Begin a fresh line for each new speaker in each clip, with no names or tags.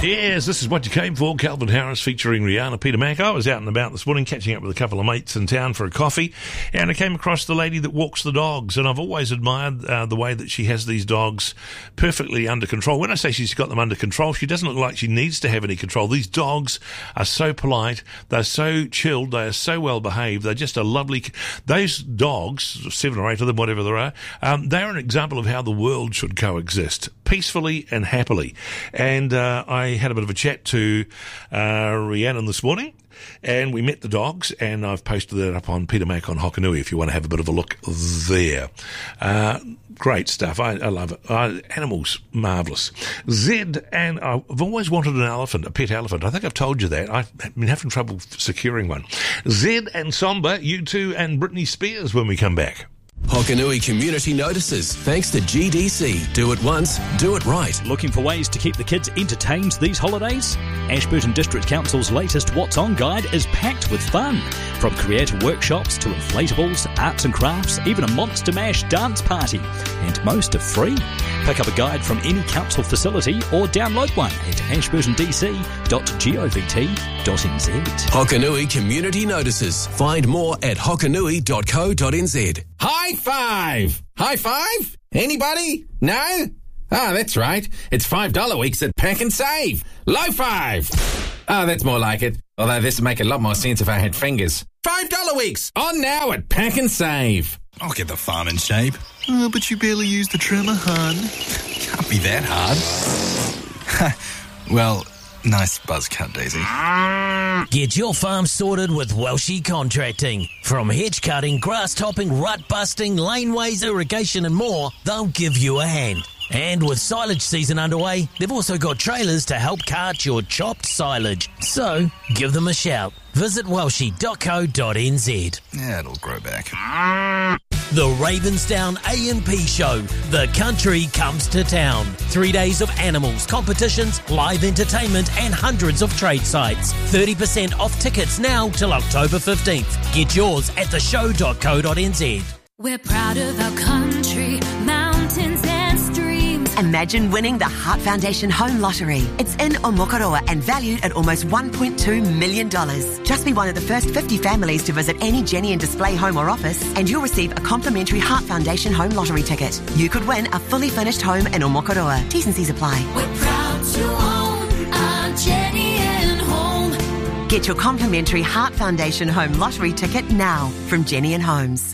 Yes, this is what you came for. Calvin Harris featuring Rihanna, Peter Mac. I was out and about this morning catching up with a couple of mates in town for a coffee, and I came across the lady that walks the dogs, and I've always admired the way that she has these dogs perfectly under control. When I say she's got them under control, she doesn't look like she needs to have any control. These dogs are so polite, they're so chilled, they are so well behaved, they're just a lovely... Those dogs, 7 or 8 of them, whatever there are, they're an example of how the world should coexist, peacefully and happily. And I had a bit of a chat to Rhiannon this morning, and we met the dogs, and I've posted that up on Peter Mac on Hokanui if you want to have a bit of a look there. Great stuff. I love it. Animals, marvellous. Zed, and I've always wanted an elephant, a pet elephant. I think I've told you that. I've been having trouble securing one. Zed and Somba, U2 and Britney Spears when we come back.
Hokanui Community Notices, thanks to GDC. Do it once, do it right.
Looking for ways to keep the kids entertained these holidays? Ashburton District Council's latest What's On guide is packed with fun. From creative workshops to inflatables, arts and crafts, even a Monster Mash dance party. And most are free. Pick up a guide from any council facility or download one at ashburtondc.govt.nz.
Hokanui Community Notices. Find more at hokanui.co.nz.
High five! High five? Anybody? No? Ah, that's right. It's $5 weeks at Pack and Save. Low five! Ah, that's more like it. Although this would make a lot more sense if I had fingers. $5 weeks! On now at Pack and Save.
I'll get the farm in shape. Oh, but you barely use the trimmer, hun. Can't be that hard. Well, nice buzz cut, Daisy.
Get your farm sorted with Welshie Contracting. From hedge cutting, grass topping, rut busting, laneways, irrigation and more, they'll give you a hand. And with silage season underway, they've also got trailers to help cart your chopped silage. So, give them a shout. Visit welshie.co.nz.
Yeah, it'll grow back.
The Ravensdown A&P Show. The country comes to town. 3 days of animals, competitions, live entertainment and hundreds of trade sites. 30% off tickets now till October 15th. Get yours at theshow.co.nz.
We're proud of our country, mountains and streams.
Imagine winning the Heart Foundation Home Lottery. It's in Omokoroa and valued at almost $1.2 million. Just be one of the first 50 families to visit any Jenny and Display home or office, and you'll receive a complimentary Heart Foundation Home Lottery ticket. You could win a fully furnished home in Omokoroa. T's and C's apply.
We're proud to own our Jenny and Home.
Get your complimentary Heart Foundation Home Lottery ticket now from Jenny and Homes.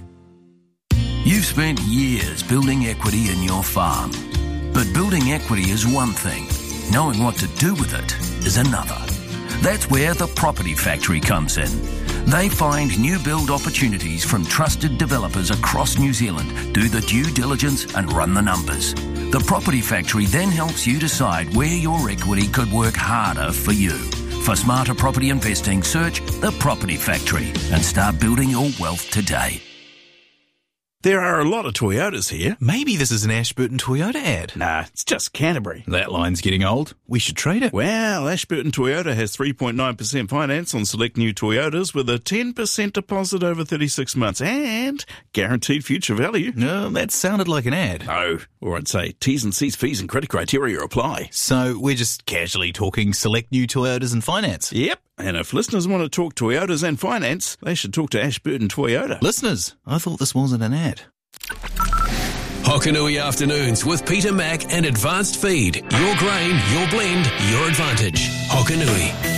You've spent years building equity in your farm. But building equity is one thing. Knowing what to do with it is another. That's where the Property Factory comes in. They find new build opportunities from trusted developers across New Zealand, do the due diligence and run the numbers. The Property Factory then helps you decide where your equity could work harder for you. For smarter property investing, search The Property Factory and start building your wealth today.
There are a lot of Toyotas here.
Maybe this is an Ashburton Toyota ad.
Nah, it's just Canterbury.
That line's getting old. We should trade it.
Well, Ashburton Toyota has 3.9% finance on select new Toyotas with a 10% deposit over 36 months and guaranteed future value.
No, that sounded like an ad.
No, or I'd say T's and C's, fees and credit criteria apply.
So we're just casually talking select new Toyotas and finance.
Yep. And if listeners want to talk Toyotas and finance, they should talk to Ashburton Toyota.
Listeners, I thought this wasn't an ad.
Hokanui Afternoons with Peter Mac and Advanced Feed. Your grain, your blend, your advantage. Hokanui.